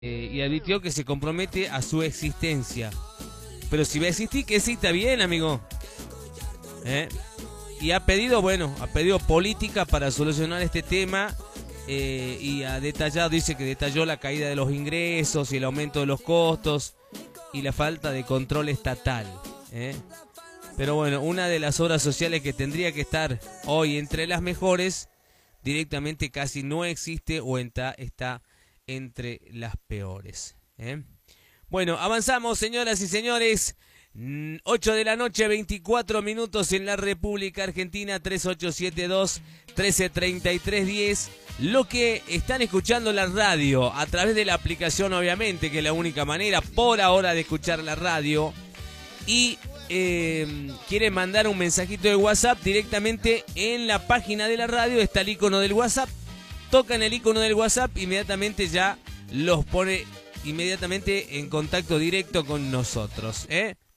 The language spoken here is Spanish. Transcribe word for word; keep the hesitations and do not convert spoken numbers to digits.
eh, y advirtió que se compromete a su existencia. Pero si va a existir, que exista bien, amigo. ¿Eh? Y ha pedido, bueno, ha pedido política para solucionar este tema. Eh, y ha detallado, dice que detalló la caída de los ingresos y el aumento de los costos y la falta de control estatal. ¿Eh? Pero bueno, una de las obras sociales que tendría que estar hoy entre las mejores, directamente casi no existe o está, está entre las peores. ¿Eh? Bueno, avanzamos, señoras y señores. ocho de la noche, veinticuatro minutos en la República Argentina, tres ocho siete dos, uno tres tres tres, diez. Lo que están escuchando la radio a través de la aplicación, obviamente, que es la única manera por ahora de escuchar la radio. Y eh, quieren mandar un mensajito de WhatsApp directamente en la página de la radio. Está el icono del WhatsApp. Tocan el icono del WhatsApp, inmediatamente ya los pone inmediatamente en contacto directo con nosotros, ¿eh?